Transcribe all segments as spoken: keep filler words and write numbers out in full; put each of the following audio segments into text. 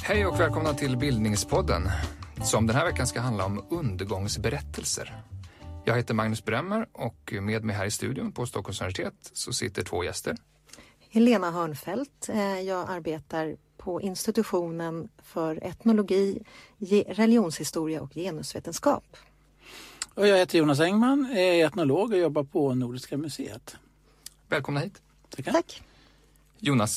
Hej och välkomna till Bildningspodden som den här veckan ska handla om undergångsberättelser. Jag heter Magnus Bremmer och med mig här i studion på Stockholms universitet så sitter två gäster. Helena Hörnfeldt. Jag arbetar på institutionen för etnologi, religionshistoria och genusvetenskap. Och jag heter Jonas Engman, är etnolog och jobbar på Nordiska museet. Välkomna hit. Tackar. Tack. Jonas,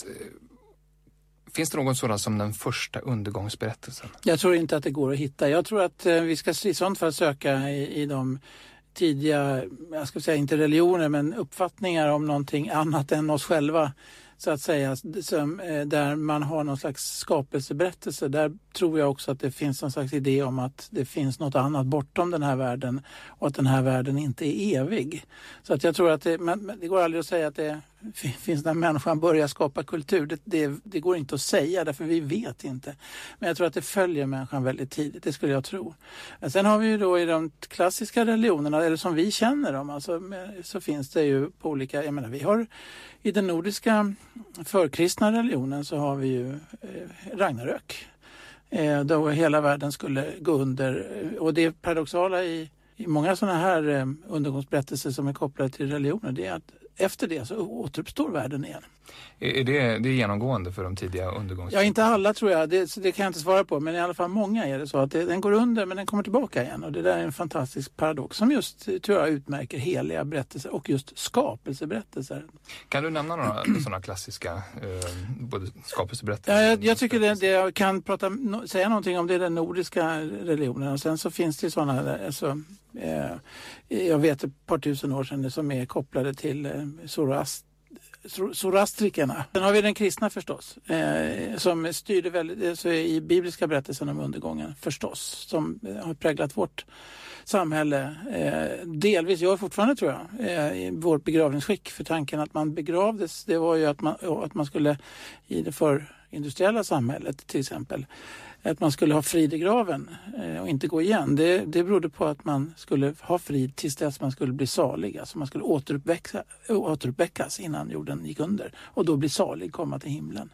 finns det någon sådan som den första undergångsberättelsen? Jag tror inte att det går att hitta. Jag tror att vi ska i sånt för att söka i, i de tidiga, jag ska säga inte religioner, men uppfattningar om någonting annat än oss själva. Så att säga, som, där man har någon slags skapelseberättelse. Där tror jag också att det finns någon slags idé om att det finns något annat bortom den här världen och att den här världen inte är evig. Så att jag tror att det, men det går aldrig att säga att det finns när människan börjar skapa kultur. Det, det, det går inte att säga därför vi vet inte. Men jag tror att det följer människan väldigt tidigt, det skulle jag tro. Sen har vi ju då i de klassiska religionerna, eller som vi känner dem, alltså, så finns det ju på olika, jag menar vi har i den nordiska förkristna religionen så har vi ju eh, Ragnarök. Eh, då hela världen skulle gå under. Och det paradoxala i, i många sådana här eh, undergångsberättelser som är kopplade till religioner, det är att efter det så återuppstår världen igen. Är det, det är genomgående för de tidiga undergångsberättelserna? Ja, inte alla tror jag. Det, det kan jag inte svara på. Men i alla fall många är det så att det, den går under men den kommer tillbaka igen. Och det där är en fantastisk paradox som just tror jag utmärker heliga berättelser och just skapelseberättelser. Kan du nämna några sådana klassiska eh, både skapelseberättelser? Ja, jag, jag tycker det, det jag kan prata, no, säga någonting om det är den nordiska religionen. Och sen så finns det sådana, alltså, eh, jag vet ett par tusen år sedan som är kopplade till eh, Zoroast Zoroastrikerna. Sen har vi den kristna förstås, eh, som styrde väldigt, så i bibliska berättelsen om undergången förstås, som har präglat vårt samhälle. Eh, delvis, jag fortfarande tror jag, eh, i vårt begravningsskick, för tanken att man begravdes, det var ju att man, att man skulle i det förindustriella samhället till exempel, att man skulle ha frid i graven eh, och inte gå igen. Det, det berodde på att man skulle ha frid tills dess man skulle bli salig. Alltså man skulle återuppväcka, återuppväckas innan jorden gick under. Och då bli salig, komma till himlen.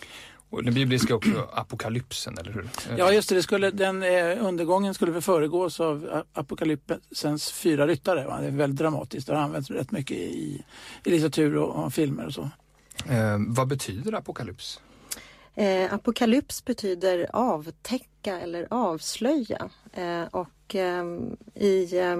Och den bibliska också apokalypsen, eller hur? Ja, just det. det skulle, den eh, undergången skulle föregås av apokalypsens fyra ryttare. Va? Det är väldigt dramatiskt. Det har använts rätt mycket i, i litteratur och, och filmer och så. Eh, vad betyder apokalyps? Eh, apokalyps betyder avtäcka eller avslöja. Eh, och eh, i eh,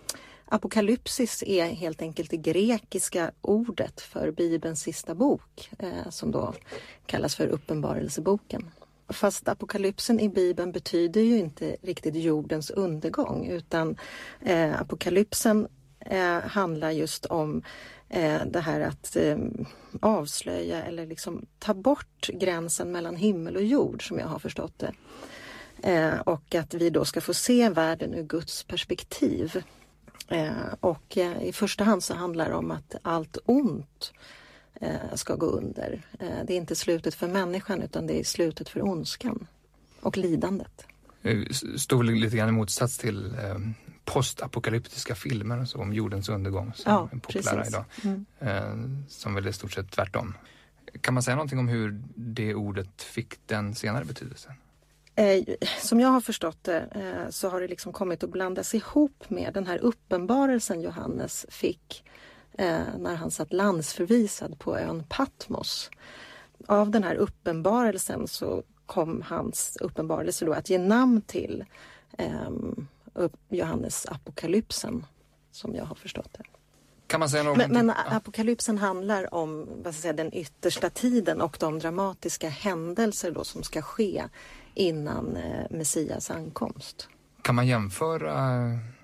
apokalypsis är helt enkelt det grekiska ordet för Bibelns sista bok, eh, som då kallas för Uppenbarelseboken. Fast apokalypsen i Bibeln betyder ju inte riktigt jordens undergång, utan eh, apokalypsen eh, handlar just om eh, det här att eh, avslöja eller liksom ta bort gränsen mellan himmel och jord, som jag har förstått det. Eh, och att vi då ska få se världen ur Guds perspektiv. Eh, och eh, i första hand så handlar det om att allt ont eh, ska gå under. Eh, det är inte slutet för människan, utan det är slutet för ondskan och lidandet. Stod lite grann i motsats till eh, postapokalyptiska filmer så, om jordens undergång som ja, är populära precis. idag. Mm. Eh, som väl är stort sett tvärtom. Kan man säga någonting om hur det ordet fick den senare betydelsen? Eh, som jag har förstått det eh, så har det liksom kommit att blandas ihop med den här uppenbarelsen Johannes fick eh, när han satt landsförvisad på ön Patmos. Av den här uppenbarelsen så kom hans uppenbarelse då att ge namn till eh, Johannes apokalypsen, som jag har förstått det. Kan man säga något? Men, men apokalypsen handlar om vad ska jag säga, den yttersta tiden och de dramatiska händelser då som ska ske innan eh, Messias ankomst. Kan man jämföra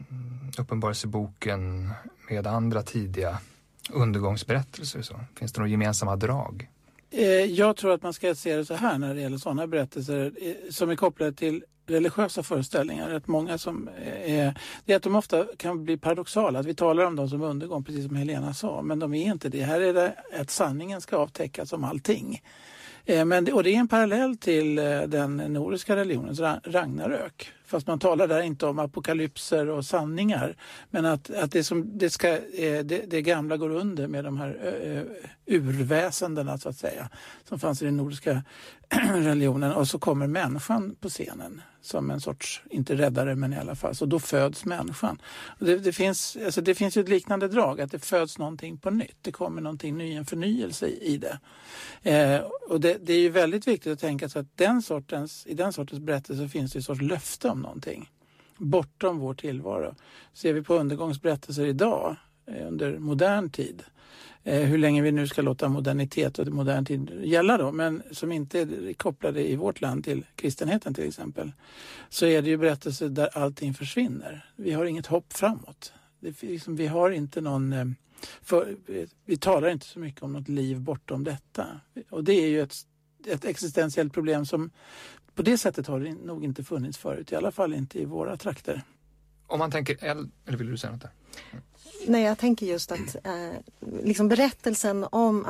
Uppenbarelseboken med andra tidiga undergångsberättelser? Så? Finns det några gemensamma drag? Jag tror att man ska se det så här när det gäller sådana berättelser som är kopplade till religiösa föreställningar. Att många som är, det är att de ofta kan bli paradoxala. Att vi talar om dem som undergång, precis som Helena sa. Men de är inte det. Här är det att sanningen ska avtäckas om allting. Men, och det är en parallell till den nordiska religionens Ragnarök. fast man talar där inte om apokalypser och sanningar. Men att, att det, som, det, ska, det, det gamla går under med de här uh, urväsendena så att säga, som fanns i den nordiska religionen. Och så kommer människan på scenen som en sorts, inte räddare men i alla fall, så då föds människan. Och det, det, finns, alltså det finns ju ett liknande drag, att det föds någonting på nytt. Det kommer någonting ny, en förnyelse i, i det. Eh, och det, det är ju väldigt viktigt att tänka sig att den sortens, i den sortens berättelse finns det en sorts löfte om någonting. Bortom vår tillvaro. Ser vi på undergångsberättelser idag, eh, under modern tid, eh, hur länge vi nu ska låta modernitet och modern tid gälla då, men som inte är kopplade i vårt land till kristenheten till exempel, så är det ju berättelser där allting försvinner. Vi har inget hopp framåt. Det, liksom, vi har inte någon... Eh, För, vi talar inte så mycket om något liv bortom detta. Och det är ju ett, ett existentiellt problem som på det sättet har det nog inte funnits förut. I alla fall inte i våra trakter. Om man tänker, eller vill du säga något där? Mm. Nej, jag tänker just att eh, liksom berättelsen om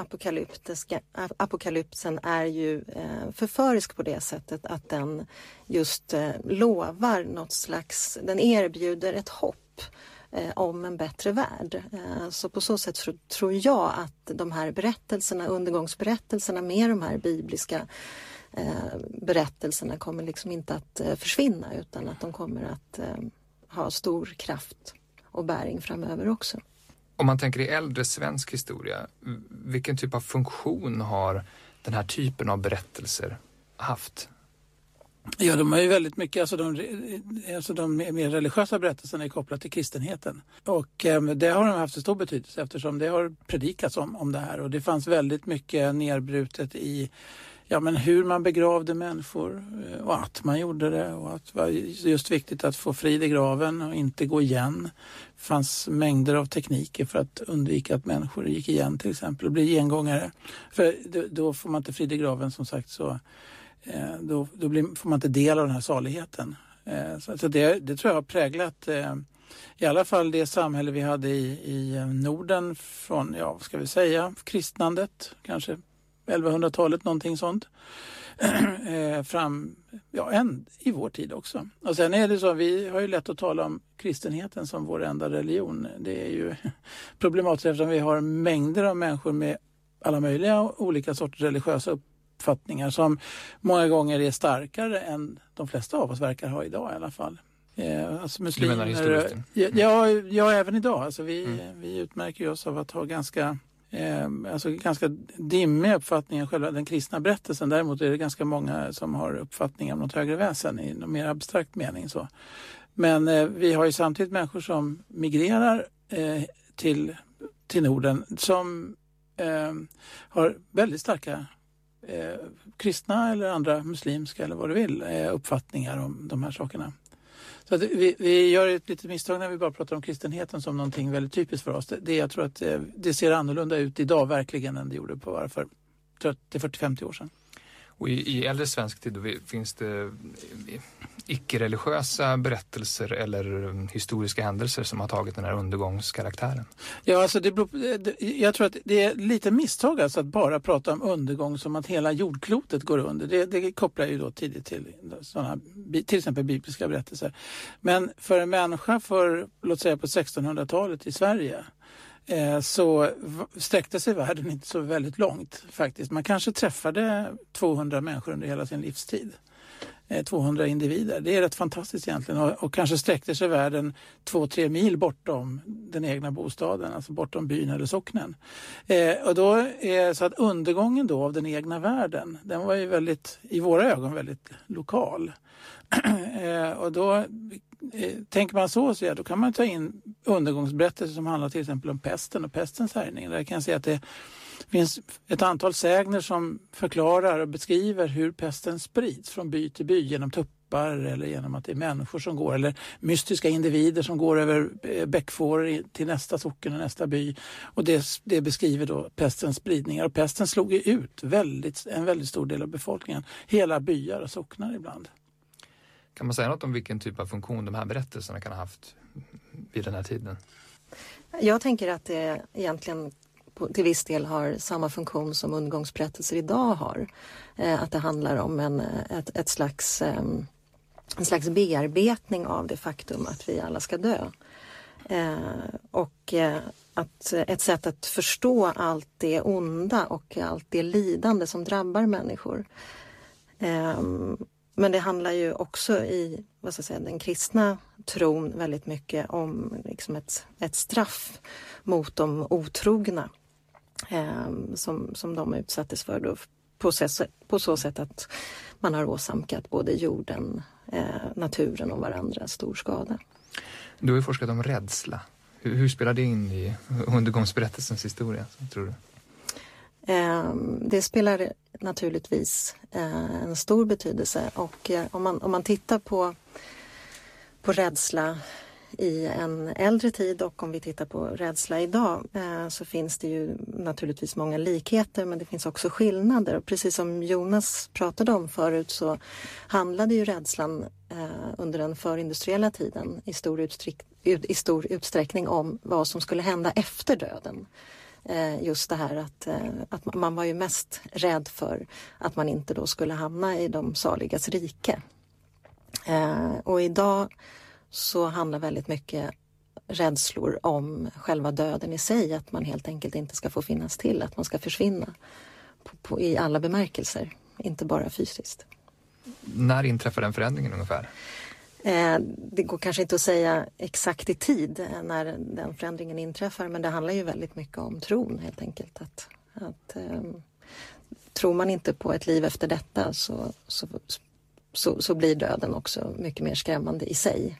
apokalypsen är ju eh, förförisk på det sättet att den just eh, lovar något slags, den erbjuder ett hopp om en bättre värld. Så på så sätt tror jag att de här berättelserna, undergångsberättelserna med de här bibliska berättelserna kommer liksom inte att försvinna, utan att de kommer att ha stor kraft och bäring framöver också. Om man tänker i äldre svensk historia, vilken typ av funktion har den här typen av berättelser haft? Ja, de har ju väldigt mycket, alltså de, alltså de mer religiösa berättelserna är kopplade till kristenheten. Och eh, det har de haft en stor betydelse eftersom det har predikats om, om det här. Och det fanns väldigt mycket nerbrutet i ja, men hur man begravde människor och att man gjorde det. Och att det var just viktigt att få frid i graven och inte gå igen. Det fanns mängder av tekniker för att undvika att människor gick igen till exempel och blir gengångare. För då får man inte frid i graven som sagt så... Då, då blir, får man inte del av den här saligheten. Så, så det, det tror jag har präglat eh, i alla fall det samhälle vi hade i, i Norden från, ja vad ska vi säga, kristnandet, kanske elvahundratalet, någonting sånt. eh, fram, ja, än i vår tid också. Och sen är det så, vi har ju lätt att tala om kristenheten som vår enda religion. Det är ju problematiskt eftersom vi har mängder av människor med alla möjliga olika sorters religiösa upp uppfattningar som många gånger är starkare än de flesta av oss verkar ha idag i alla fall. Eh, alltså muslimer, du menar historiskt? Ja, ja, ja, även idag. Alltså vi, mm. vi utmärker oss av att ha ganska, eh, alltså ganska dimmiga uppfattningar själva den kristna berättelsen. Däremot är det ganska många som har uppfattningar om något högre väsen i någon mer abstrakt mening. Så. Men eh, vi har ju samtidigt människor som migrerar eh, till, till Norden som eh, har väldigt starka Eh, kristna eller andra muslimska eller vad du vill eh, uppfattningar om de här sakerna. Så att vi, vi gör ett litet misstag när vi bara pratar om kristenheten som någonting väldigt typiskt för oss. Det, det jag tror att eh, det ser annorlunda ut idag verkligen än det gjorde på bara för trettio, fyrtio, femtio år sedan. Och i, i äldre svensk tid finns det icke-religiösa berättelser eller historiska händelser som har tagit den här undergångskaraktären? Ja, alltså det beror, det, jag tror att det är lite misstag alltså att bara prata om undergång som att hela jordklotet går under. Det, det kopplar ju då tidigt till sådana, till exempel bibliska berättelser. Men för en människa för, låt säga på sextonhundratalet i Sverige, så sträckte sig världen inte så väldigt långt faktiskt. Man kanske träffade tvåhundra människor under hela sin livstid. tvåhundra individer. Det är rätt fantastiskt egentligen. Och, och kanske sträckte sig världen två, tre mil bortom den egna bostaden. Alltså bortom byn eller socknen. Eh, och då är så att undergången då av den egna världen, den var ju väldigt, i våra ögon väldigt lokal. eh, och då eh, tänker man så, så ja, då kan man ta in undergångsberättelser som handlar till exempel om pesten och pestens härjning. Där kan jag säga att det finns ett antal sägner som förklarar och beskriver hur pesten sprids från by till by genom tuppar eller genom att det är människor som går eller mystiska individer som går över bäckfår till nästa socken och nästa by. Och det, det beskriver då pestens spridningar. Och pesten slog ju ut väldigt, en väldigt stor del av befolkningen. Hela byar och socknar ibland. Kan man säga något om vilken typ av funktion de här berättelserna kan ha haft vid den här tiden? Jag tänker att det egentligen till viss del har samma funktion som undergångsberättelser idag har. Eh, att det handlar om en, ett, ett slags eh, en slags bearbetning av det faktum att vi alla ska dö. Eh, och eh, att ett sätt att förstå allt det onda och allt det lidande som drabbar människor. Eh, men det handlar ju också i vad ska jag säga, den kristna tron väldigt mycket om liksom ett, ett straff mot de otrogna eh, som, som de utsattes för då, på, så, på så sätt att man har åsamkat både jorden, eh, naturen och varandra stor skada. Du har ju forskat om rädsla. Hur, hur spelar det in i undergångsberättelsens historia, tror du? Eh, det spelar naturligtvis eh, en stor betydelse och eh, om, man, om man tittar på, på rädsla i en äldre tid och om vi tittar på rädsla idag eh, så finns det ju naturligtvis många likheter men det finns också skillnader. Och precis som Jonas pratade om förut så handlade ju rädslan eh, under den förindustriella tiden i stor, utsträck, i stor utsträckning om vad som skulle hända efter döden. Eh, just det här att, eh, att man var ju mest rädd för att man inte då skulle hamna i de saligas rike. Eh, och idag så handlar väldigt mycket rädslor om själva döden i sig. Att man helt enkelt inte ska få finnas till. Att man ska försvinna på, på, i alla bemärkelser. Inte bara fysiskt. När inträffar den förändringen ungefär? Eh, det går kanske inte att säga exakt i tid när den förändringen inträffar. Men det handlar ju väldigt mycket om tron helt enkelt. Att, att, eh, tror man inte på ett liv efter detta så, så, så, så blir döden också mycket mer skrämmande i sig.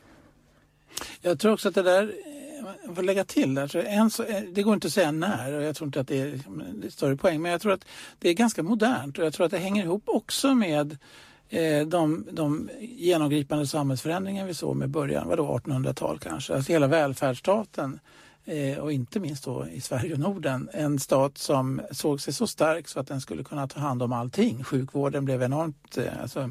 Jag tror också att det där, jag får lägga till där, så en, det går inte att säga när och jag tror inte att det är en större poäng, men jag tror att det är ganska modernt och jag tror att det hänger ihop också med eh, de, de genomgripande samhällsförändringar vi såg med början, vadå artonhundratal kanske, alltså hela välfärdsstaten eh, och inte minst då i Sverige och Norden, en stat som såg sig så stark så att den skulle kunna ta hand om allting. Sjukvården blev enormt, eh, alltså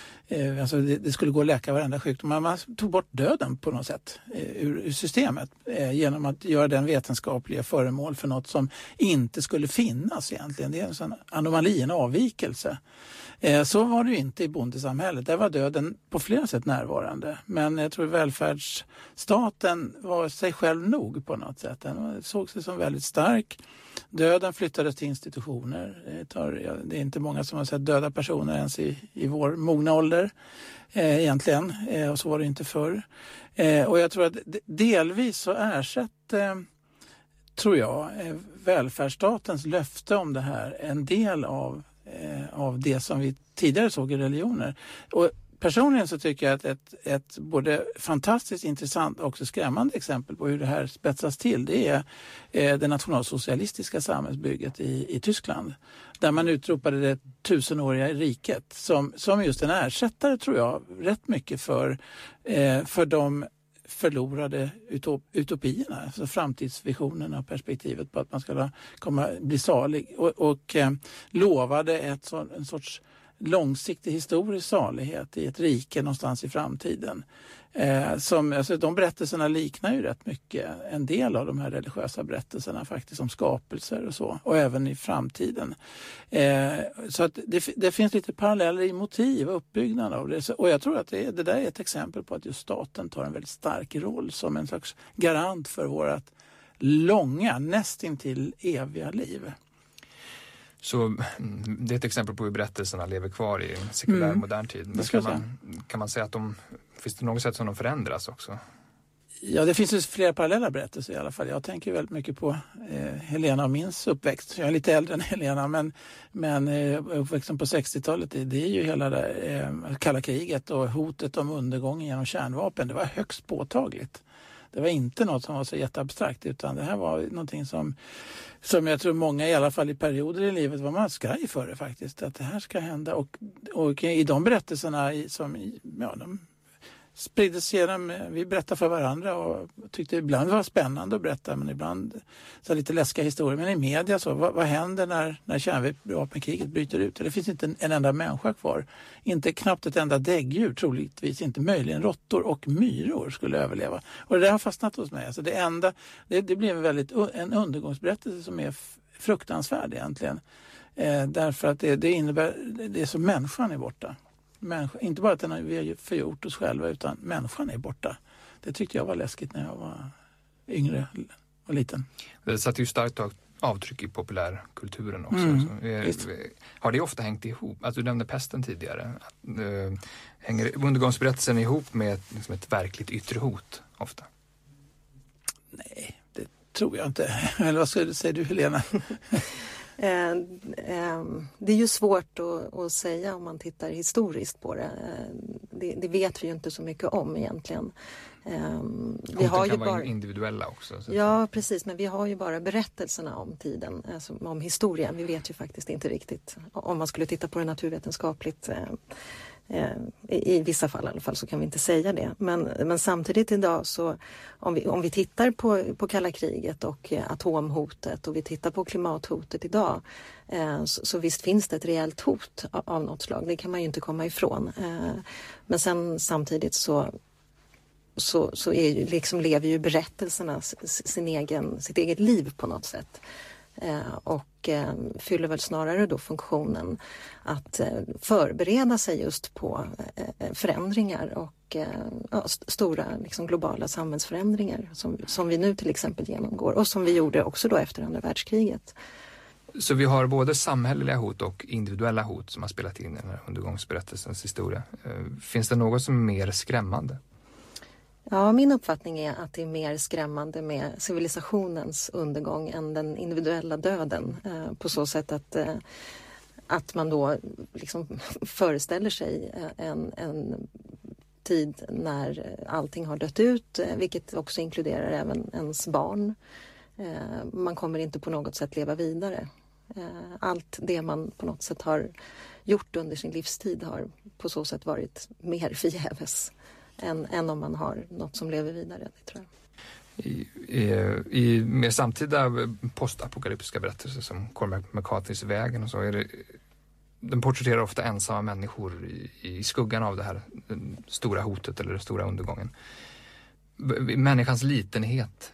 Alltså det, det skulle gå att läka varenda sjukdom. Man tog bort döden på något sätt ur, ur systemet eh, genom att göra den vetenskapliga föremål för något som inte skulle finnas egentligen. Det är en sån anomali, en avvikelse. Eh, så var det ju inte i bondesamhället. Där var döden på flera sätt närvarande. Men jag tror välfärdsstaten var sig själv nog på något sätt. Den såg sig som väldigt stark. Döden flyttades till institutioner. Det, tar, det är inte många som har sett döda personer ens i, i vår mogna ålder eh, egentligen. Eh, och så var det inte förr. Eh, och jag tror att delvis så ersätter, eh, tror jag, eh, välfärdsstatens löfte om det här en del av, eh, av det som vi tidigare såg i religioner. Och personligen så tycker jag att ett, ett både fantastiskt intressant och också skrämmande exempel på hur det här spetsas till, det är eh, det nationalsocialistiska samhällsbygget i, i Tyskland. Där man utropade det tusenåriga riket som, som just en ersättare, tror jag, rätt mycket för, eh, för de förlorade utop, utopierna, alltså framtidsvisionerna och perspektivet på att man ska komma, bli salig och, och eh, lovade ett så, en sorts långsiktig historisk salighet i ett rike någonstans i framtiden. Eh, som, alltså, de berättelserna liknar ju rätt mycket en del av de här religiösa berättelserna faktiskt om skapelser och så. Och även i framtiden. Eh, så att det, det finns lite paralleller i motiv och uppbyggnad av det. Så, och jag tror att det, det där är ett exempel på att just staten tar en väldigt stark roll som en slags garant för vårt långa, nästintill eviga liv. Så det är ett exempel på hur berättelserna lever kvar i en sekulär mm. modern tid. Men kan man, kan man säga att de, finns det något sätt som de förändras också? Ja, det finns ju flera parallella berättelser i alla fall. Jag tänker väldigt mycket på eh, Helena och min uppväxt. Jag är lite äldre än Helena, men, men eh, uppväxten på sextiotalet, det, det är ju hela det eh, kalla kriget och hotet om undergången genom kärnvapen. Det var högst påtagligt. Det var inte något som var så jätteabstrakt, utan det här var någonting som, som jag tror många i alla fall i perioder i livet var man skraj för det faktiskt. Att det här ska hända. Och, och i de berättelserna som ja, de spriddes sedan, vi berättade för varandra och tyckte ibland var spännande att berätta, men ibland så lite läskiga historier. Men i media så, vad, vad händer när, när kärnvapenkriget bryter ut? Det finns inte en, en enda människa kvar. Inte knappt ett enda däggdjur, troligtvis inte, möjligen råttor och myror skulle överleva. Och det där har fastnat hos mig. Alltså det enda, det, det blev väldigt en undergångsberättelse som är fruktansvärd egentligen. Eh, därför att det, det innebär, det är så människan är borta. Människa, inte bara att den har, vi har förgjort oss själva, utan människan är borta. Det tyckte jag var läskigt när jag var yngre och liten. Det satt ju starkt avtryck i populärkulturen också. Mm, så, är, har det ofta hängt ihop? Alltså, du nämnde pesten tidigare. Att, äh, hänger undergångsberättelsen ihop med liksom ett verkligt yttre hot ofta? Nej, det tror jag inte. Eller vad säger du, Helena? Eh, eh, det är ju svårt att, att säga om man tittar historiskt på det. Eh, det. Det vet vi ju inte så mycket om egentligen. Eh, vi har ju kan bara vara individuella också. Så ja, precis. Men vi har ju bara berättelserna om tiden, alltså om historien. Vi vet ju faktiskt inte riktigt. Om man skulle titta på det naturvetenskapligt, eh, eh, i, i vissa fall i alla fall, så kan vi inte säga det. Men, men samtidigt idag så, om vi, om vi tittar på, på kalla kriget och eh, atomhotet och vi tittar på klimathotet idag, eh, så, så visst finns det ett reellt hot av, av något slag. Det kan man ju inte komma ifrån. Eh, men sen samtidigt så så, så är ju, liksom lever ju berättelserna sin egen, sitt eget liv på något sätt. Eh, och eh, fyller väl snarare då funktionen att eh, förbereda sig just på eh, förändringar och eh, ja, st- stora liksom, globala samhällsförändringar som, som vi nu till exempel genomgår och som vi gjorde också då efter andra världskriget. Så vi har både samhälleliga hot och individuella hot som har spelat in i den här undergångsberättelsens historia. Eh, finns det något som är mer skrämmande? Ja, min uppfattning är att det är mer skrämmande med civilisationens undergång än den individuella döden. Eh, på så sätt att, eh, att man då liksom föreställer sig en, en tid när allting har dött ut, eh, vilket också inkluderar även ens barn. Eh, man kommer inte på något sätt leva vidare. Eh, allt det man på något sätt har gjort under sin livstid har på så sätt varit mer förgäves. Än, än om man har något som lever vidare, det tror jag. I, i, i mer samtida postapokalyptiska berättelser som Cormac McCarthys Vägen och så är det, den porträtterar ofta ensamma människor i, i skuggan av det här stora hotet eller den stora undergången. Människans litenhet,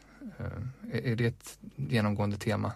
är det ett genomgående tema?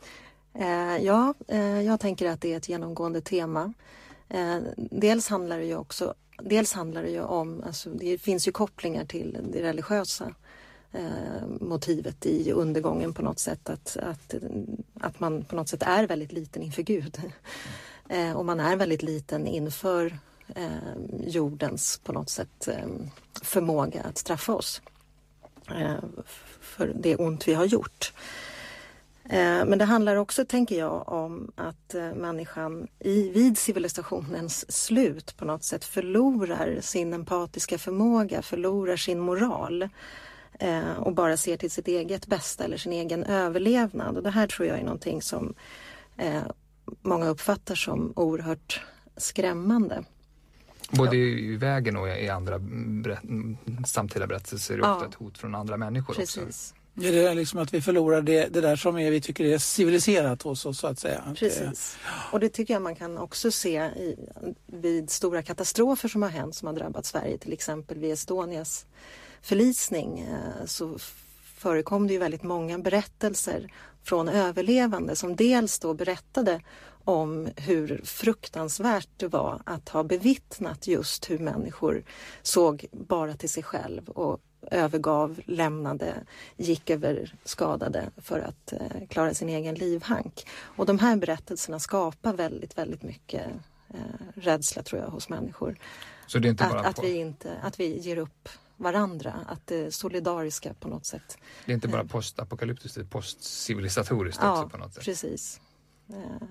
Eh, ja, eh, jag tänker att det är ett genomgående tema. Eh, dels handlar det ju också Dels handlar det ju om, alltså det finns ju kopplingar till det religiösa eh, motivet i undergången på något sätt. Att, att, att man på något sätt är väldigt liten inför Gud. Eh, och man är väldigt liten inför eh, jordens på något sätt eh, förmåga att straffa oss. Eh, för det ont vi har gjort. Men det handlar också, tänker jag, om att människan i, vid civilisationens slut på något sätt förlorar sin empatiska förmåga, förlorar sin moral eh, och bara ser till sitt eget bästa eller sin egen överlevnad. Och det här tror jag är någonting som eh, många uppfattar som oerhört skrämmande. Både i Vägen och i andra berätt- samtida berättelser är det ofta ja. ett hot från andra människor. Precis. Också. Ja, det är liksom att vi förlorar det, det där som är, vi tycker är civiliserat hos oss, så att säga. Precis. Och det tycker jag man kan också se i, vid stora katastrofer som har hänt, som har drabbat Sverige, till exempel vid Estonias förlisning, så förekom det ju väldigt många berättelser från överlevande som dels då berättade om hur fruktansvärt det var att ha bevittnat just hur människor såg bara till sig själv och övergav, lämnade, gick över skadade för att eh, klara sin egen livhank. Och de här berättelserna skapar väldigt, väldigt mycket eh, rädsla, tror jag, hos människor. Så det är inte att, bara att, på... vi inte, att vi ger upp varandra, att det är solidariska på något sätt. Det är inte bara postapokalyptiskt, det är postcivilisatoriskt ja, också på något sätt. Precis. Eh.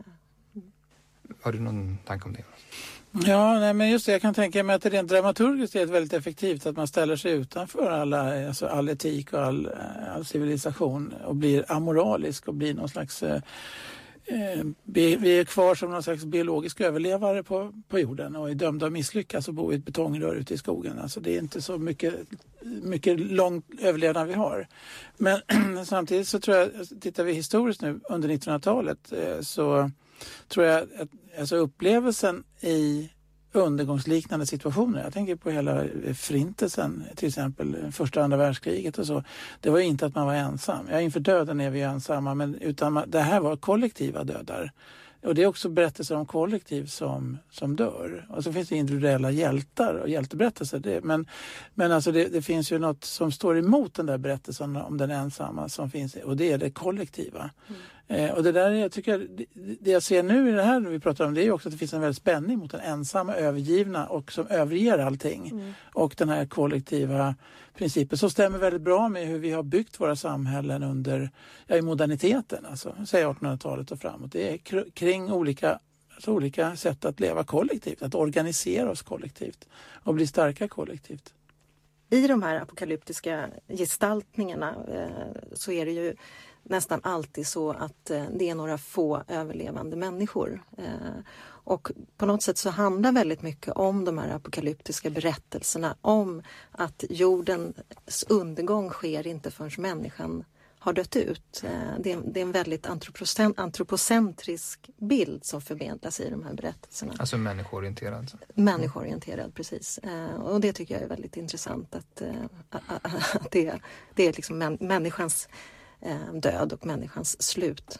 Har du någon tanke om det? Ja, nej, men just det, jag kan tänka mig att det rent dramaturgiskt är väldigt effektivt att man ställer sig utanför alla, alltså all etik och all, all civilisation och blir amoralisk och blir någon slags eh, vi är kvar som någon slags biologisk överlevare på, på jorden och är dömda att misslyckas och bo i ett betongrör ute i skogen. Alltså det är inte så mycket, mycket lång överlevnad vi har. Men samtidigt så tror jag, tittar vi historiskt nu under nittonhundratalet eh, så tror jag att alltså upplevelsen i undergångsliknande situationer, jag tänker på hela förintelsen, till exempel första och andra världskriget och så, det var inte att man var ensam. Ja, inför döden är vi ensamma, men utan man, det här var kollektiva dödar. Och det är också berättelser om kollektiv som, som dör. Och så finns det individuella hjältar och hjälteberättelser. Det, men men alltså det, det finns ju något som står emot den där berättelsen om den ensamma som finns. Och det är det kollektiva. Mm. Eh, och det där jag tycker det, det jag ser nu i det här vi pratar om, det är ju också att det finns en väldigt spänning mot den ensamma, övergivna och som överger allting. Mm. Och den här kollektiva principen som stämmer väldigt bra med hur vi har byggt våra samhällen under ja, i moderniteten, alltså säg artonhundratalet och framåt. Det är kr- kring olika, alltså olika sätt att leva kollektivt, att organisera oss kollektivt och bli starka kollektivt. I de här apokalyptiska gestaltningarna eh, så är det ju nästan alltid så att eh, det är några få överlevande människor. Eh, och på något sätt så handlar väldigt mycket om de här apokalyptiska berättelserna om att jordens undergång sker inte förrän människan har dött ut. Eh, det, är, det är en väldigt antropocent, antropocentrisk bild som förmedlas i de här berättelserna. Alltså människoorienterad. Människoorienterad, precis. Eh, och det tycker jag är väldigt intressant att, eh, att det, det är liksom män, människans död och människans slut.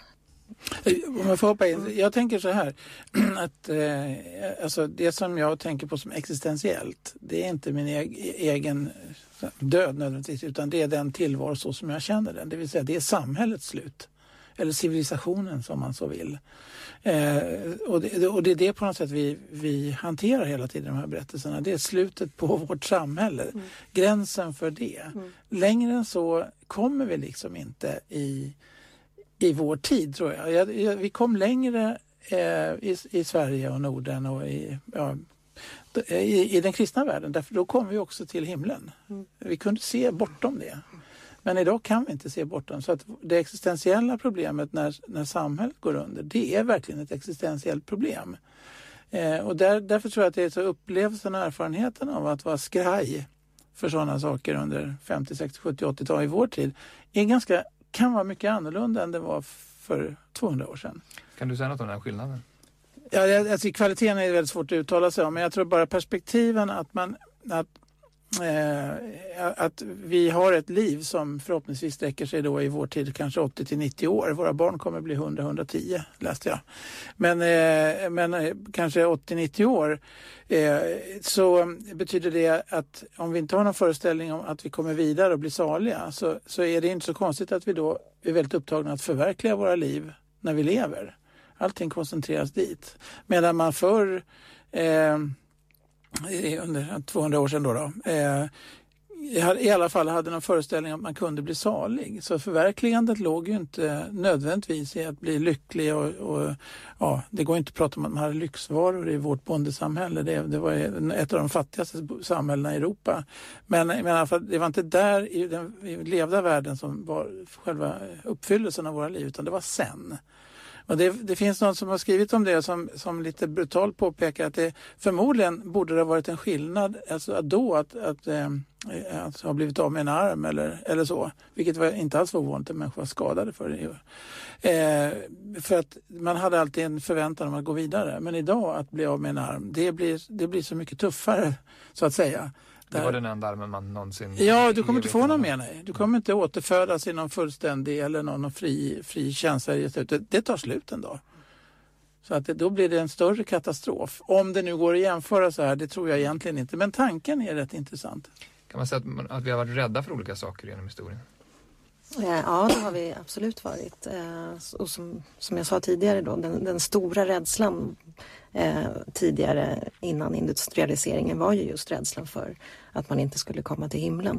Om jag får hoppa in, jag tänker så här att eh, alltså det som jag tänker på som existentiellt, det är inte min e- egen död nödvändigtvis, utan det är den tillvaro så som jag känner den. Det vill säga det är samhällets slut. Eller civilisationen som man så vill. Eh, och, det, och det är det på något sätt vi, vi hanterar hela tiden de här berättelserna. Det är slutet på vårt samhälle. Mm. Gränsen för det. Mm. Längre än så kommer vi liksom inte i, i vår tid, tror jag. jag, jag vi kom längre eh, i, i Sverige och Norden och i, ja, i, i den kristna världen. Därför då kom vi också till himlen. Mm. Vi kunde se bortom det. Men idag kan vi inte se bortom. Så att det existentiella problemet när, när samhället går under, det är verkligen ett existentiellt problem. Eh, och där, därför tror jag att det är så upplevelsen och erfarenheten av att vara skraj för sådana saker under femtio, sextio, sjuttio, åttio-tal i vår tid är ganska, kan vara mycket annorlunda än det var för tvåhundra år sedan. Kan du säga något om den skillnaden? Ja, alltså, kvaliteten är väldigt svårt att uttala sig om, men jag tror bara perspektiven att man... Att, Eh, att vi har ett liv som förhoppningsvis sträcker sig då i vår tid kanske åttio till nittio år. Våra barn kommer bli hundra till hundratio, läste jag. Men, eh, men eh, kanske åttio till nittio år eh, så betyder det att om vi inte har någon föreställning om att vi kommer vidare och blir saliga så, så är det inte så konstigt att vi då är väldigt upptagna att förverkliga våra liv när vi lever. Allting koncentreras dit. Medan man förr eh, under tvåhundra år sedan då, då eh, i alla fall hade någon föreställning om att man kunde bli salig. Så förverkligandet låg ju inte nödvändigtvis i att bli lycklig och, och ja, det går inte att prata om att man hade lyxvaror i vårt bondesamhälle. Det, det var ett av de fattigaste samhällena i Europa. Men, men i alla fall, det var inte där i den i levda världen som var själva uppfyllelsen av våra liv, utan det var sen. Och det, det finns någon som har skrivit om det som, som lite brutalt påpekar att det förmodligen borde det ha varit en skillnad alltså då att, att, äh, att ha blivit av med en arm eller, eller så. Vilket var inte alls var ovanligt att människor var skadade för det. Eh, för att man hade alltid en förväntan om att gå vidare. Men idag att bli av med en arm, det blir, det blir så mycket tuffare så att säga. Det var den enda armen man någonsin... Ja, du kommer inte få någon med dig. Du kommer inte återfödas i någon fullständig eller någon, någon fri, fri känsla. Det, det tar slut en dag. Så att det, då blir det en större katastrof. Om det nu går att jämföra så här, det tror jag egentligen inte. Men tanken är rätt intressant. Kan man säga att, man, att vi har varit rädda för olika saker genom historien? Ja, det har vi absolut varit. Och som, som jag sa tidigare då, den, den stora rädslan eh, tidigare innan industrialiseringen var ju just rädslan för att man inte skulle komma till himlen.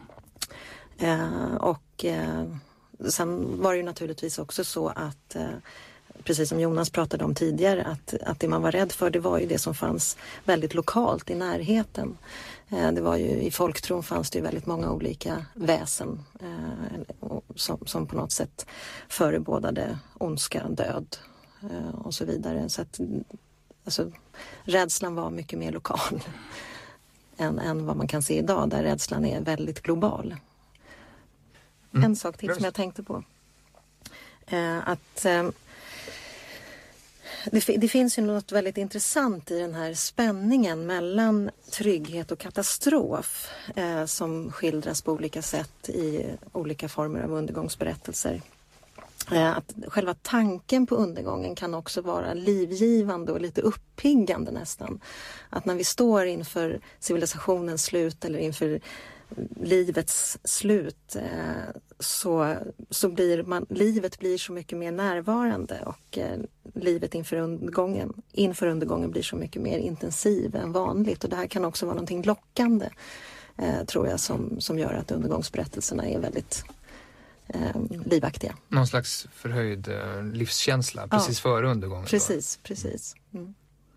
Eh, och eh, sen var det ju naturligtvis också så att eh, precis som Jonas pratade om tidigare, att, att det man var rädd för, det var ju det som fanns väldigt lokalt i närheten. Eh, det var ju, i folktron fanns det ju väldigt många olika väsen eh, som, som på något sätt förebådade ondska, död eh, och så vidare. Så att alltså, rädslan var mycket mer lokal än, än vad man kan se idag, där rädslan är väldigt global. Mm. En sak till som jag tänkte på. Eh, att eh, Det, det finns ju något väldigt intressant i den här spänningen mellan trygghet och katastrof eh, som skildras på olika sätt i olika former av undergångsberättelser. Att själva tanken på undergången kan också vara livgivande och lite uppiggande nästan. Att när vi står inför civilisationens slut eller inför livets slut så, så blir man, livet blir så mycket mer närvarande och livet inför undergången, inför undergången blir så mycket mer intensiv än vanligt. Och det här kan också vara någonting lockande tror jag som, som gör att undergångsberättelserna är väldigt Eh, livaktiga. Någon slags förhöjd eh, livskänsla precis ja, före undergången. Precis, då. precis. Mm.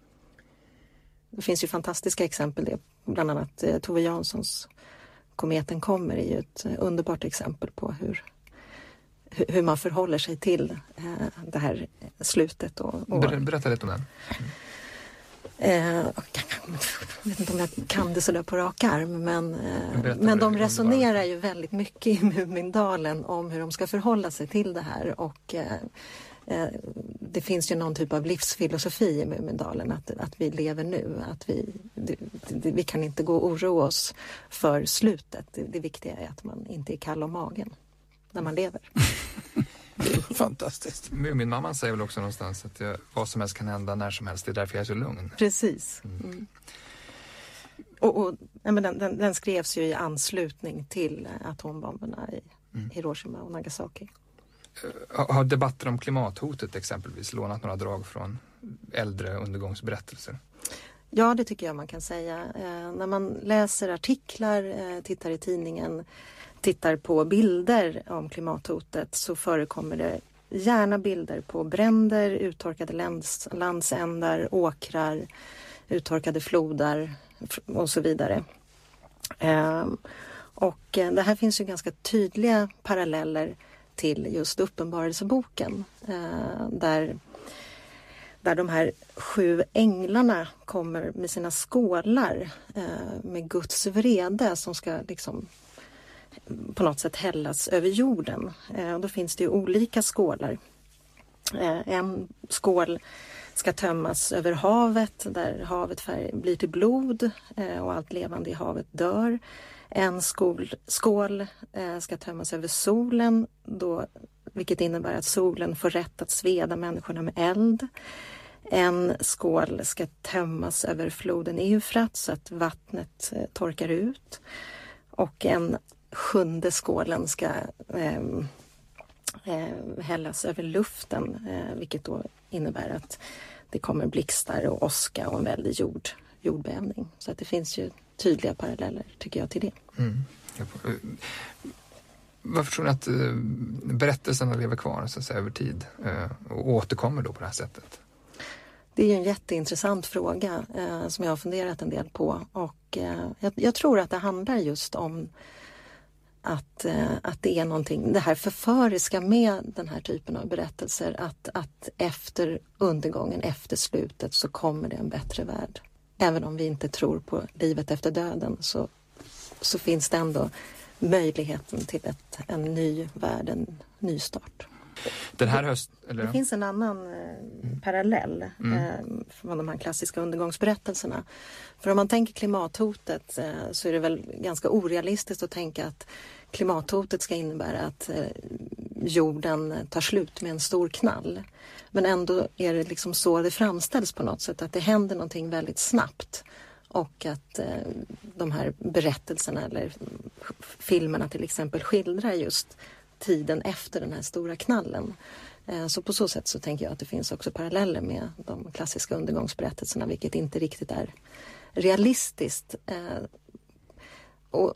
Det finns ju fantastiska exempel. Det. Bland annat eh, Tove Janssons Kometen kommer är ju ett eh, underbart exempel på hur, hur, hur man förhåller sig till eh, det här slutet. Och, och... Ber, berätta lite om den. Mm. Eh, jag vet inte om jag kan det sådär på rak arm, men, eh, men de resonerar ju väldigt mycket i Mumindalen om hur de ska förhålla sig till det här och eh, eh, det finns ju någon typ av livsfilosofi i Mumindalen att, att vi lever nu, att vi, det, det, vi kan inte gå och oroa oss för slutet. Det, det viktiga är att man inte är kall om magen när man lever. Fantastiskt. Min mamma säger väl också någonstans att jag, vad som helst kan hända när som helst. Det är därför jag är så lugn. Precis. Mm. Och, och ja, men den, den, den skrevs ju i anslutning till atombomberna i mm. Hiroshima och Nagasaki. Har, har debatter om klimathotet exempelvis lånat några drag från äldre undergångsberättelser? Ja, det tycker jag man kan säga. Eh, när man läser artiklar, eh, tittar i tidningen, tittar på bilder om klimathotet så förekommer det gärna bilder på bränder, uttorkade lands, landsändar, åkrar, uttorkade floder och så vidare. Eh, och eh, det här finns ju ganska tydliga paralleller till just Uppenbarelseboken eh, där Där de här sju änglarna kommer med sina skålar eh, med Guds vrede som ska liksom på något sätt hällas över jorden. Eh, och då finns det ju olika skålar. Eh, en skål ska tömmas över havet där havet färg, blir till blod eh, och allt levande i havet dör. En skål, skål eh, ska tömmas över solen då, vilket innebär att solen får rätt att sveda människorna med eld. En skål ska tömmas över floden Eufrat så att vattnet eh, torkar ut. Och en sjunde skålen ska eh, eh, hällas över luften eh, vilket då innebär att det kommer blixtar och åska och en väldig jord, jordbävning. Så att det finns ju tydliga paralleller tycker jag till det. Mm. Varför tror ni att eh, berättelserna lever kvar så att säga, över tid eh, och återkommer då på det här sättet? Det är ju en jätteintressant fråga eh, som jag har funderat en del på och eh, jag, jag tror att det handlar just om att, eh, att det är någonting, det här förföriska med den här typen av berättelser att, att efter undergången, efter slutet så kommer det en bättre värld. Även om vi inte tror på livet efter döden så, så finns det ändå möjligheten till ett, en ny värld, en ny start. Den här höst, eller? Det finns en annan eh, parallell mm. eh, från de här klassiska undergångsberättelserna. För om man tänker klimathotet eh, så är det väl ganska orealistiskt att tänka att klimathotet ska innebära att eh, jorden tar slut med en stor knall. Men ändå är det liksom så det framställs på något sätt att det händer någonting väldigt snabbt. Och att eh, de här berättelserna eller filmerna till exempel skildrar just tiden efter den här stora knallen. Så på så sätt så tänker jag att det finns också paralleller med de klassiska undergångsberättelserna vilket inte riktigt är realistiskt. Och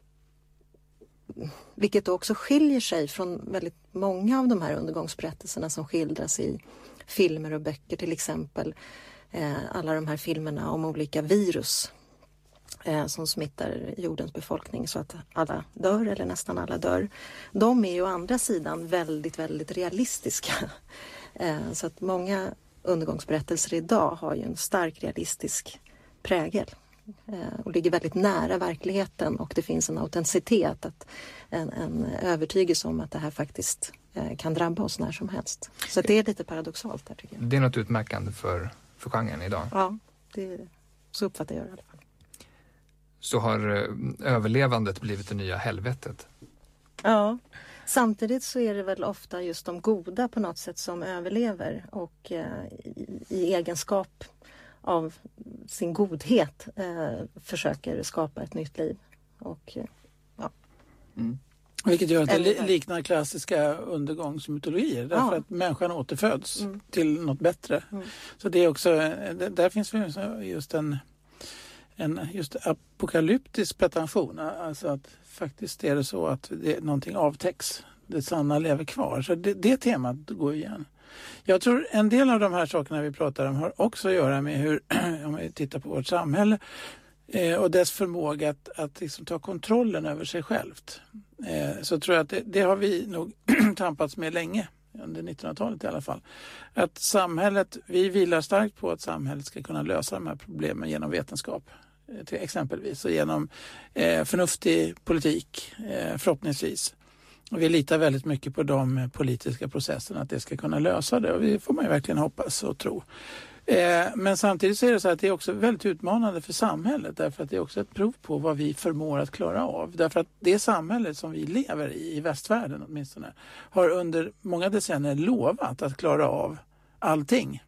vilket också skiljer sig från väldigt många av de här undergångsberättelserna som skildras i filmer och böcker till exempel. Alla de här filmerna om olika virus som smittar jordens befolkning så att alla dör eller nästan alla dör. De är ju å andra sidan väldigt, väldigt realistiska. Så att många undergångsberättelser idag har ju en stark realistisk prägel och ligger väldigt nära verkligheten och det finns en autenticitet, att en, en övertygelse om att det här faktiskt kan drabba oss när som helst. Så att det är lite paradoxalt där tycker jag. Det är något utmärkande för, för genren idag? Ja, det, så uppfattar jag det i alla fall. Så har överlevandet blivit det nya helvetet? Ja, samtidigt så är det väl ofta just de goda på något sätt som överlever och eh, i, i egenskap av sin godhet eh, försöker skapa ett nytt liv. Och, eh, ja. Mm. Vilket gör att det li- liknar klassiska undergångsmytologier. Därför ja. att människan återföds mm. till något bättre. Mm. Så det är också, där finns just en, en just apokalyptisk pretension. Alltså att faktiskt är det så att det, någonting avtäcks. Det sanna lever kvar. Så det, det temat går igen. Jag tror en del av de här sakerna vi pratar om har också att göra med hur, om vi tittar på vårt samhälle, eh, och dess förmåga att, att liksom ta kontrollen över sig självt. Eh, så tror jag att det, det har vi nog tampats med länge, under nittonhundratalet i alla fall. Att samhället, vi vilar starkt på att samhället ska kunna lösa de här problemen genom vetenskap. Eh, till exempelvis, och genom eh, förnuftig politik, eh, förhoppningsvis. Och vi litar väldigt mycket på de politiska processerna, att det ska kunna lösa det. Och det får man ju verkligen hoppas och tro. Eh, men samtidigt så är det så att det är också väldigt utmanande för samhället. Därför att det är också ett prov på vad vi förmår att klara av. Därför att det samhället som vi lever i, i västvärlden åtminstone, har under många decennier lovat att klara av allting.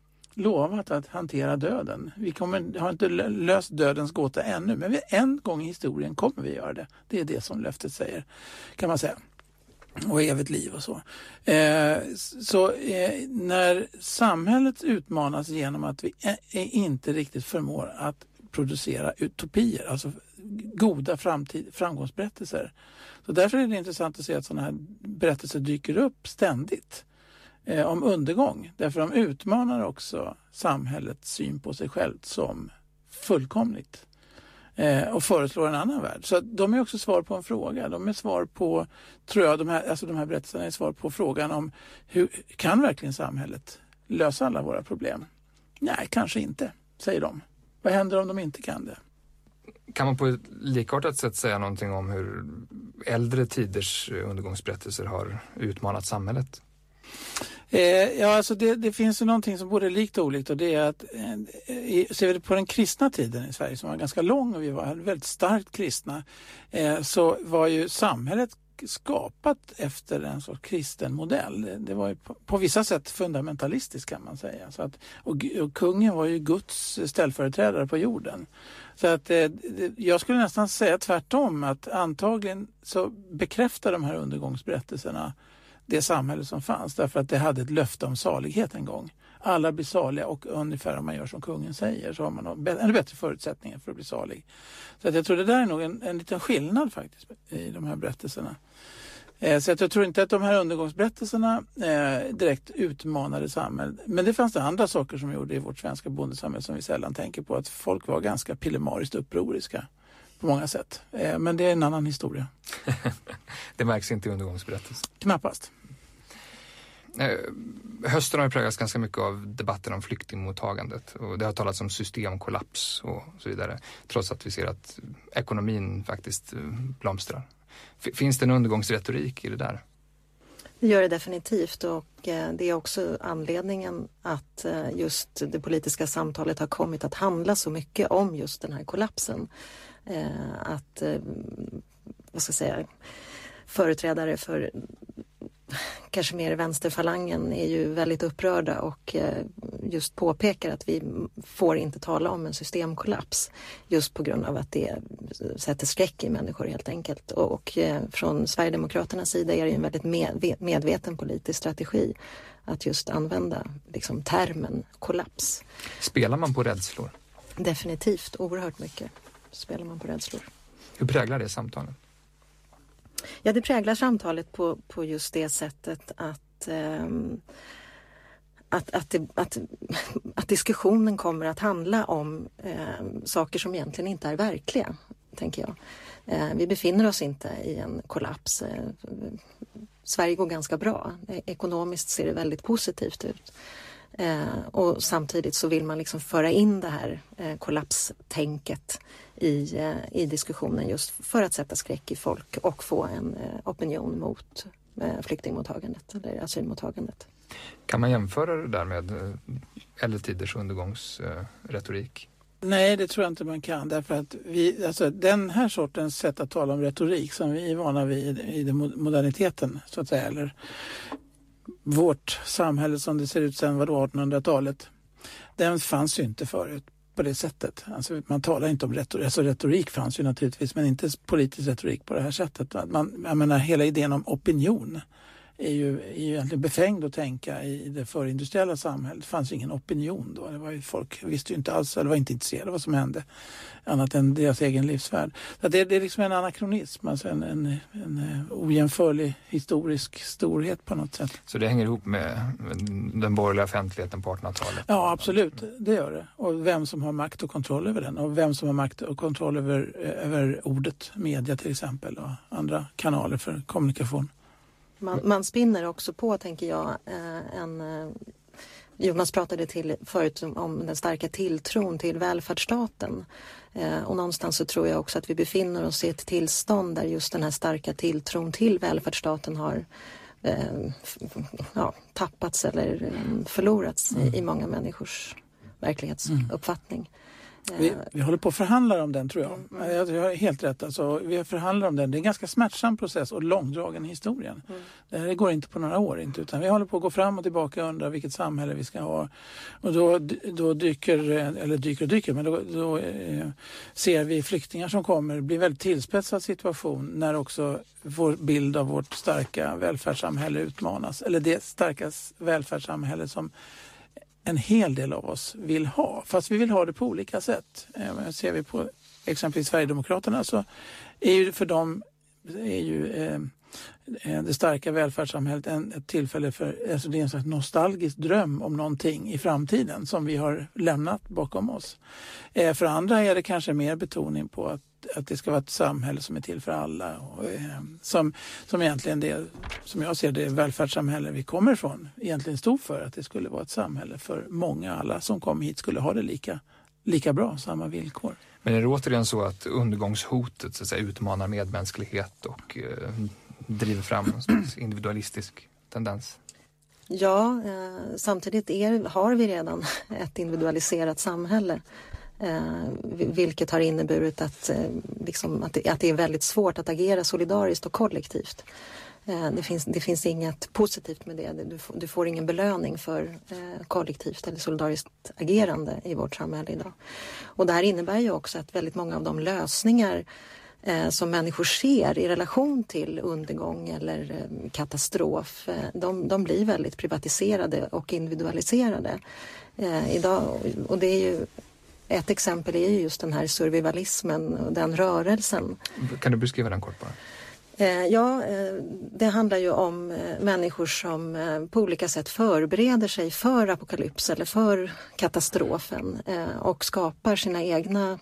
Lovat att hantera döden. Vi kommer, har inte löst dödens gåta ännu, men en gång i historien kommer vi göra det. Det är det som löftet säger, kan man säga. Och evigt liv och så. Eh, så eh, när samhället utmanas genom att vi ä- inte riktigt förmår att producera utopier, alltså goda framtid, framgångsberättelser. Så därför är det intressant att se att sådana här berättelser dyker upp ständigt. Eh, om undergång. Därför de utmanar också samhällets syn på sig självt som fullkomligt. Eh, och föreslår en annan värld. Så de är också svar på en fråga. De är svar på, tror jag, de här, alltså de här berättelserna är svar på frågan om hur kan verkligen samhället lösa alla våra problem? Nej, kanske inte, säger de. Vad händer om de inte kan det? Kan man på ett likartat sätt säga någonting om hur äldre tiders undergångsberättelser har utmanat samhället? Eh, ja, alltså det, det finns ju någonting som både är likt och olikt, och det är att eh, ser vi på den kristna tiden i Sverige, som var ganska lång och vi var väldigt starkt kristna, eh, så var ju samhället skapat efter en sorts kristen modell. Det, det var ju på, på vissa sätt fundamentalistiskt, kan man säga. Så att, och, och kungen var ju Guds ställföreträdare på jorden. Så att eh, det, jag skulle nästan säga tvärtom, att antagligen så bekräftar de här undergångsberättelserna det samhälle som fanns, därför att det hade ett löfte om salighet en gång. Alla blir saliga, och ungefär om man gör som kungen säger så har man ännu bättre förutsättningar för att bli salig. Så att jag tror det där är nog en, en liten skillnad faktiskt i de här berättelserna. Eh, så att jag tror inte att de här undergångsberättelserna eh, direkt utmanade samhället. Men det fanns det andra saker som gjorde i vårt svenska bondesamhälle som vi sällan tänker på. Att folk var ganska pillemariskt upproriska på många sätt. Eh, men det är en annan historia. Det märks inte i undergångsberättelsen. Knappast. Hösten har ju präglats ganska mycket av debatten om flyktingmottagandet, och det har talats om systemkollaps och så vidare, trots att vi ser att ekonomin faktiskt blomstrar. Finns det en undergångsretorik i det där? Det gör det definitivt, och det är också anledningen att just det politiska samtalet har kommit att handla så mycket om just den här kollapsen. Att, vad ska jag säga, företrädare för kanske mer vänsterfalangen är ju väldigt upprörda och just påpekar att vi får inte tala om en systemkollaps, just på grund av att det sätter skräck i människor helt enkelt. Och från Sverigedemokraternas sida är det en väldigt medveten politisk strategi att just använda liksom termen kollaps. Spelar man på rädslor? Definitivt, oerhört mycket spelar man på rädslor. Hur präglar det samtalet? Ja, det präglar samtalet på, på just det sättet att, eh, att, att, det, att, att diskussionen kommer att handla om eh, saker som egentligen inte är verkliga, tänker jag. Eh, vi befinner oss inte i en kollaps. Eh, Sverige går ganska bra. Eh, ekonomiskt ser det väldigt positivt ut. Eh, och samtidigt så vill man liksom föra in det här eh, kollapstänket i, eh, i diskussionen, just för att sätta skräck i folk och få en eh, opinion mot eh, flyktingmottagandet eller asylmottagandet. Kan man jämföra det där med äldre tiders undergångsretorik? Nej, det tror jag inte man kan. Därför att vi, alltså, den här sortens sätt att tala om retorik som vi är vana vid i den moderniteten, så att säga, eller vårt samhälle som det ser ut sedan vadå, artonhundratalet, den fanns ju inte förut på det sättet. Alltså, man talar inte om retorik. Alltså, retorik fanns ju naturligtvis, men inte politisk retorik på det här sättet. Man, jag menar, hela idén om opinion är ju, är ju egentligen befängd att tänka i det förindustriella samhället. Det fanns ingen opinion då. Det var ju, folk visste ju inte alls, eller var inte intresserade av vad som hände annat än deras egen livsvärld. Så det, det är liksom en anakronism, alltså en, en, en ojämförlig historisk storhet på något sätt. Så det hänger ihop med den borgerliga offentligheten på artonhundratalet? Ja, absolut. Det gör det. Och vem som har makt och kontroll över den. Och vem som har makt och kontroll över, över ordet, media till exempel, och andra kanaler för kommunikation. Man, man spinner också på, tänker jag, en... Jonas pratade till förut om den starka tilltron till välfärdsstaten. Och någonstans så tror jag också att vi befinner oss i ett tillstånd där just den här starka tilltron till välfärdsstaten har ja, tappats eller förlorats i, i många människors verklighetsuppfattning. Vi, vi håller på att förhandla om den, tror jag. Mm. Jag, jag har helt rätt. Alltså, vi förhandlar om den. Det är en ganska smärtsam process och långdragen historien. Mm. Det här går inte på några år, inte, utan vi håller på att gå fram och tillbaka och undra vilket samhälle vi ska ha. Och då, då dyker, eller dyker och dyker, men då, då eh, ser vi flyktingar som kommer. Det blir en väldigt tillspetsad situation när också vår bild av vårt starka välfärdssamhälle utmanas. Eller det starka välfärdssamhälle som en hel del av oss vill ha, fast vi vill ha det på olika sätt. Eh, ser vi på exempelvis Sverigedemokraterna, så är ju för dem är ju eh, det starka välfärdssamhället en, ett tillfälle för, alltså det är en slags nostalgisk dröm om någonting i framtiden som vi har lämnat bakom oss. Eh, för andra är det kanske mer betoning på att att det ska vara ett samhälle som är till för alla. Och, eh, som, som egentligen det, som jag ser det, välfärdssamhälle vi kommer ifrån egentligen stod för, att det skulle vara ett samhälle för många, alla som kom hit skulle ha det lika, lika bra, samma villkor. Men är det återigen så att undergångshotet så att säga, utmanar medmänsklighet och eh, driver fram en slags individualistisk tendens? Ja, eh, samtidigt är, har vi redan ett individualiserat samhälle. Eh, vilket har inneburit att, eh, liksom, att, det, att det är väldigt svårt att agera solidariskt och kollektivt. Eh, det, finns, det finns inget positivt med det. Du, du får ingen belöning för eh, kollektivt eller solidariskt agerande i vårt samhälle idag. Och det här innebär ju också att väldigt många av de lösningar eh, som människor ser i relation till undergång eller eh, katastrof, eh, de, de blir väldigt privatiserade och individualiserade eh, idag. Och det är ju ett exempel är just den här survivalismen och den rörelsen. Kan du beskriva den kort bara? Ja, det handlar ju om människor som på olika sätt förbereder sig för apokalyps eller för katastrofen och skapar sina egna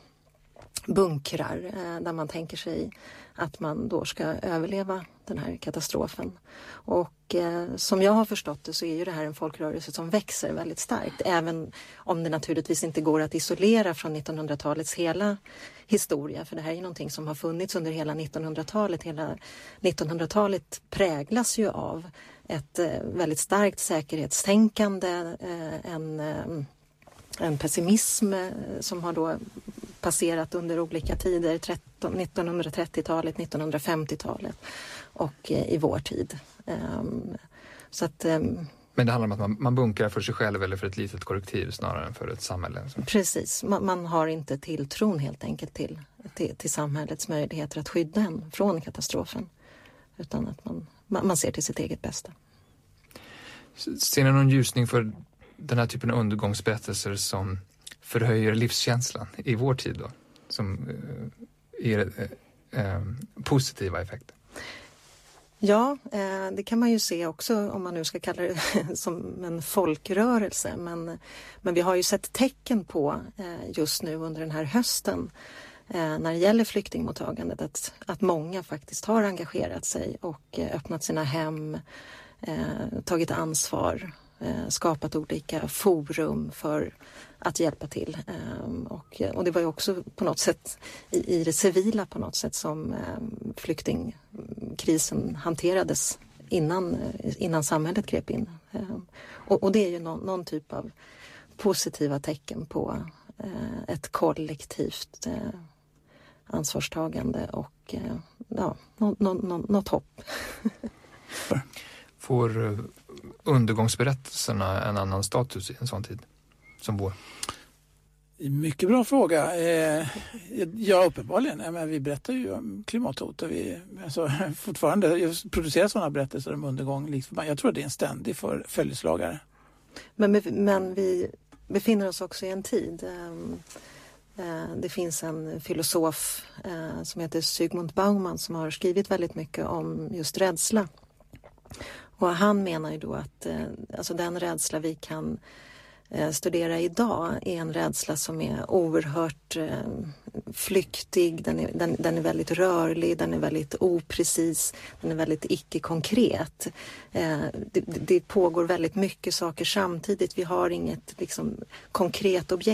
bunkrar där man tänker sig att man då ska överleva den här katastrofen. Och eh, som jag har förstått det så är ju det här en folkrörelse som växer väldigt starkt. Även om det naturligtvis inte går att isolera från nittonhundratalets hela historia. För det här är ju någonting som har funnits under hela nittonhundratalet. Hela nittonhundratalet präglas ju av ett eh, väldigt starkt säkerhetstänkande. Eh, en... Eh, En pessimism som har då passerat under olika tider, nittonhundratrettiotalet, nittonhundrafemtiotalet och i vår tid. Så att, men det handlar om att man, man bunkrar för sig själv eller för ett litet korrektiv snarare än för ett samhälle? Så. Precis, man, man har inte tilltron helt enkelt till, till, till samhällets möjligheter att skydda en från katastrofen. Utan att man, man ser till sitt eget bästa. Ser ni någon ljusning för den här typen av undergångsberättelser som förhöjer livskänslan i vår tid då? Som eh, ger eh, eh, positiva effekter? Ja, eh, det kan man ju se också om man nu ska kalla det som en folkrörelse. Men, men vi har ju sett tecken på eh, just nu under den här hösten eh, när det gäller flyktingmottagandet att, att många faktiskt har engagerat sig och eh, öppnat sina hem, eh, tagit ansvar, skapat olika forum för att hjälpa till. Och, och det var ju också på något sätt i, i det civila på något sätt som flyktingkrisen hanterades innan, innan samhället grep in. Och, och det är ju någon, någon typ av positiva tecken på ett kollektivt ansvarstagande och ja, något, något, något hopp. Får undergångsberättelserna en annan status i en sån tid som vår? Mycket bra fråga. Eh, ja, uppenbarligen. Ja, men vi berättar ju om klimathot och vi alltså, fortfarande producerar sådana berättelser om undergång. Liksom. Jag tror att det är en ständig för, följeslagare. Men, men vi befinner oss också i en tid. Det finns en filosof som heter Zygmunt Bauman som har skrivit väldigt mycket om just rädsla. Och han menar ju då att alltså den rädsla vi kan studera idag är en rädsla som är oerhört flyktig, den är, den, den är väldigt rörlig, den är väldigt oprecis, den är väldigt icke-konkret. Det, det pågår väldigt mycket saker samtidigt, vi har inget liksom, konkret objekt